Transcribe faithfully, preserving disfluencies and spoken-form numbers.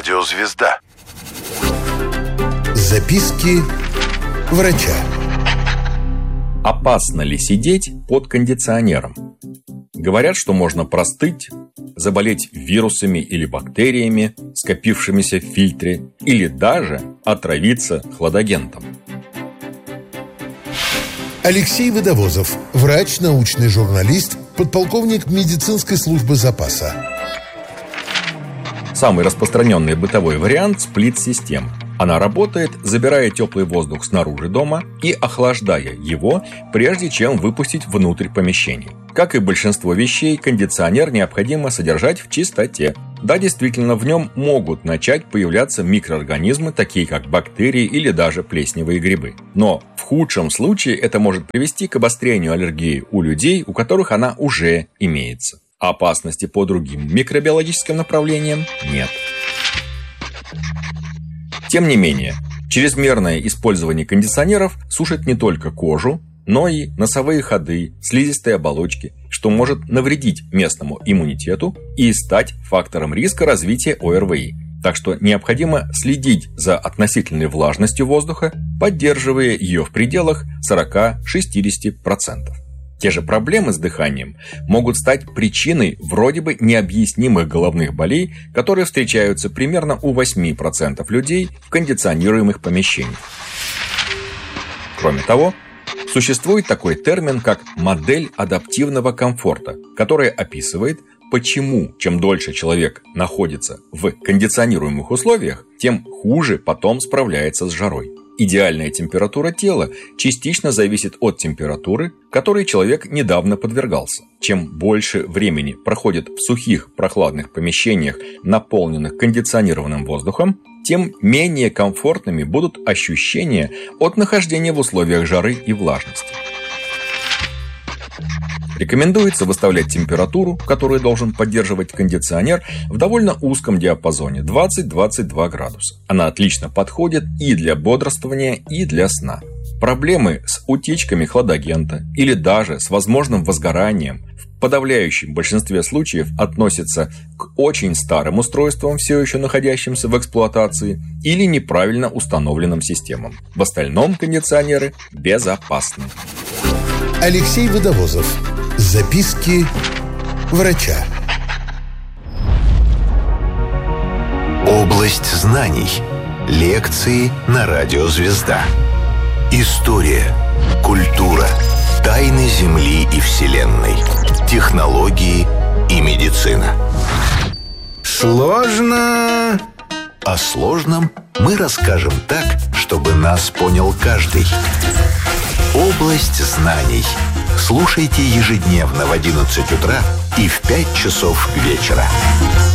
Радио «Звезда». Записки врача. Опасно ли сидеть под кондиционером? Говорят, что можно простыть, заболеть вирусами или бактериями, скопившимися в фильтре, или даже отравиться хладагентом. Алексей Водовозов, врач, научный журналист, подполковник медицинской службы запаса. Самый распространенный бытовой вариант – сплит-система. Она работает, забирая теплый воздух снаружи дома и охлаждая его, прежде чем выпустить внутрь помещений. Как и большинство вещей, кондиционер необходимо содержать в чистоте. Да, действительно, в нем могут начать появляться микроорганизмы, такие как бактерии или даже плесневые грибы. Но в худшем случае это может привести к обострению аллергии у людей, у которых она уже имеется. Опасности по другим микробиологическим направлениям нет. Тем не менее, чрезмерное использование кондиционеров сушит не только кожу, но и носовые ходы, слизистые оболочки, что может навредить местному иммунитету и стать фактором риска развития О Эр Ви. Так что необходимо следить за относительной влажностью воздуха, поддерживая ее в пределах сорок-шестьдесят процентов. Те же проблемы с дыханием могут стать причиной вроде бы необъяснимых головных болей, которые встречаются примерно у восемь процентов людей в кондиционируемых помещениях. Кроме того, существует такой термин, как модель адаптивного комфорта, которая описывает, почему чем дольше человек находится в кондиционируемых условиях, тем хуже потом справляется с жарой. Идеальная температура тела частично зависит от температуры, которой человек недавно подвергался. Чем больше времени проходит в сухих, прохладных помещениях, наполненных кондиционированным воздухом, тем менее комфортными будут ощущения от нахождения в условиях жары и влажности. Рекомендуется выставлять температуру, которую должен поддерживать кондиционер, в довольно узком диапазоне двадцать-двадцать два градуса. Она отлично подходит и для бодрствования, и для сна. Проблемы с утечками хладагента или даже с возможным возгоранием в подавляющем большинстве случаев относятся к очень старым устройствам, все еще находящимся в эксплуатации, или неправильно установленным системам. В остальном кондиционеры безопасны. Алексей Водовозов. Записки врача. Область знаний. Лекции на Радио «Звезда». История, культура, тайны Земли и Вселенной, технологии и медицина. Сложно. О сложном мы расскажем так, чтобы нас понял каждый. Область знаний. Слушайте ежедневно в одиннадцать утра и в пять часов вечера.